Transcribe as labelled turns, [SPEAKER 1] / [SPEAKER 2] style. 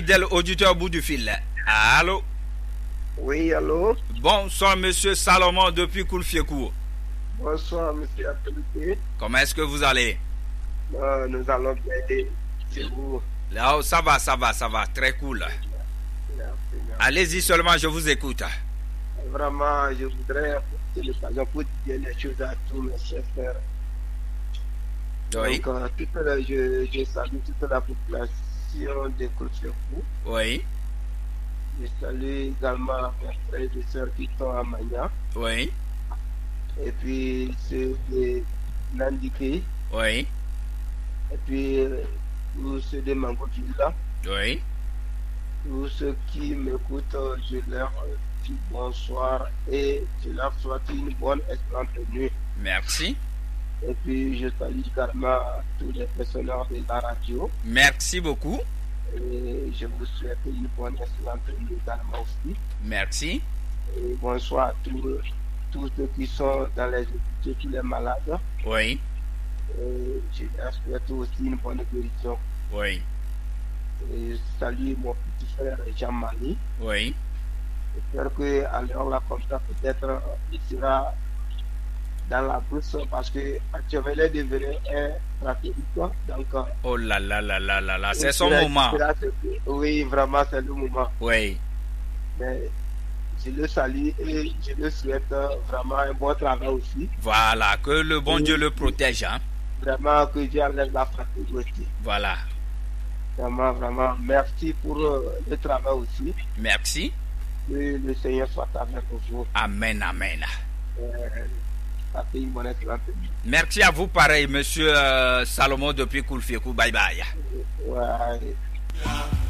[SPEAKER 1] Fidèle auditeur au bout du fil. Allô?
[SPEAKER 2] Oui, allô?
[SPEAKER 1] Bonsoir, monsieur Salomon depuis Koulfiekou.
[SPEAKER 2] Bonsoir, monsieur Apelité.
[SPEAKER 1] Comment est-ce que vous allez?
[SPEAKER 2] Nous allons bien. C'est vous.
[SPEAKER 1] Là, ça va. Très cool.
[SPEAKER 2] Merci.
[SPEAKER 1] Allez-y seulement, je vous écoute.
[SPEAKER 2] Vraiment, je voudrais apporter l'occasion pour dire les choses à tous mes chers frères.
[SPEAKER 1] Oui.
[SPEAKER 2] Donc, je salue toute la population de Koulfiekou.
[SPEAKER 1] Oui.
[SPEAKER 2] Je salue également mes frères et sœurs qui sont à Mania.
[SPEAKER 1] Oui.
[SPEAKER 2] Et puis ceux de Nandiki.
[SPEAKER 1] Oui.
[SPEAKER 2] Et puis tous ceux de Mangodula.
[SPEAKER 1] Oui.
[SPEAKER 2] Tous ceux qui m'écoutent, je leur dis bonsoir et je leur souhaite une bonne excellente nuit.
[SPEAKER 1] Merci.
[SPEAKER 2] Et puis je salue également tous les personnels de la radio.
[SPEAKER 1] Merci beaucoup.
[SPEAKER 2] Et je vous souhaite une bonne excellente nuit également aussi.
[SPEAKER 1] Merci.
[SPEAKER 2] Et bonsoir à tous ceux qui sont dans les hôpitaux, tous les malades.
[SPEAKER 1] Oui.
[SPEAKER 2] Et je leur souhaite aussi une bonne guérison.
[SPEAKER 1] Oui.
[SPEAKER 2] Et je salue mon petit frère Jean-Marie.
[SPEAKER 1] Oui.
[SPEAKER 2] J'espère qu'à l'heure là, comme ça, peut-être il sera dans la bourse parce que actuellement il est devenu un catholique. Donc,
[SPEAKER 1] oh là, c'est son moment.
[SPEAKER 2] Oui, vraiment, c'est le moment.
[SPEAKER 1] Oui.
[SPEAKER 2] Mais je le salue et je le souhaite vraiment un bon travail aussi.
[SPEAKER 1] Voilà, que le bon Dieu le protège. Hein?
[SPEAKER 2] Vraiment, que Dieu enlève la fatigue aussi.
[SPEAKER 1] Voilà.
[SPEAKER 2] Vraiment, merci pour le travail aussi.
[SPEAKER 1] Merci.
[SPEAKER 2] Que le Seigneur soit avec vous.
[SPEAKER 1] Amen.
[SPEAKER 2] Ça fait une bonne excellente nuit.
[SPEAKER 1] Merci à vous, pareil, monsieur Salomon depuis Koulfiekou. Bye bye.
[SPEAKER 2] Ouais.